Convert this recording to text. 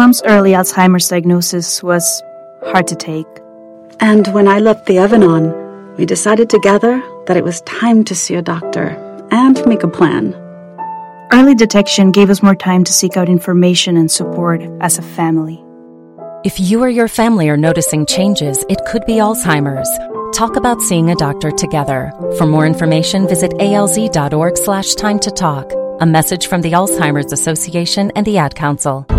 Mom's early Alzheimer's diagnosis was hard to take. And when I left the oven on, we decided together that it was time to see a doctor and make a plan. Early detection gave us more time to seek out information and support as a family. If you or your family are noticing changes, it could be Alzheimer's. Talk about seeing a doctor together. For more information, visit alz.org/time to talk. A message from the Alzheimer's Association and the Ad Council.